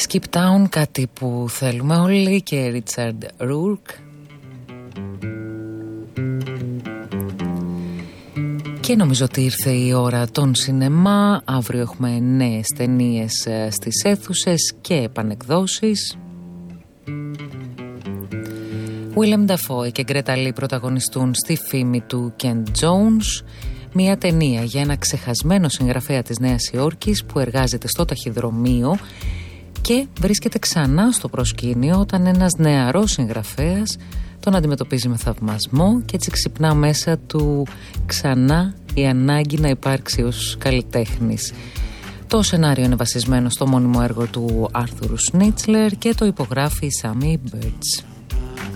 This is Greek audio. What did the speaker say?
Skip Town, κάτι που θέλουμε όλοι, και Richard Rourke. Και νομίζω ότι ήρθε η ώρα των σινεμά. Αύριο έχουμε νέες ταινίες στις αίθουσες και επανεκδόσεις. Willem Dafoe και Greta Lee πρωταγωνιστούν στη φήμη του Kent Jones, μια ταινία για ένα ξεχασμένο συγγραφέα της Νέας Υόρκης που εργάζεται στο ταχυδρομείο και βρίσκεται ξανά στο προσκήνιο όταν ένας νεαρός συγγραφέας τον αντιμετωπίζει με θαυμασμό και έτσι ξυπνά μέσα του ξανά η ανάγκη να υπάρξει ως καλλιτέχνης. Το σενάριο είναι βασισμένο στο μόνιμο έργο του Άρθουρ Σνίτσλερ και το υπογράφει η Σάμι Μπέρτς.